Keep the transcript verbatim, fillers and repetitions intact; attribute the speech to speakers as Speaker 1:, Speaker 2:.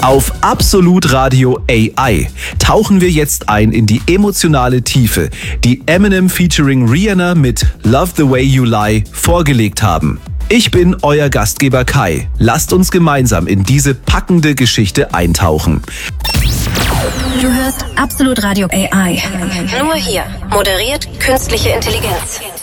Speaker 1: Auf Absolut Radio A I tauchen wir jetzt ein in die emotionale Tiefe, die Eminem featuring Rihanna mit Love the Way You Lie vorgelegt haben. Ich bin euer Gastgeber Kai. Lasst uns gemeinsam in diese packende Geschichte eintauchen.
Speaker 2: Du hörst Absolut Radio A I. Nur hier. Moderiert künstliche Intelligenz.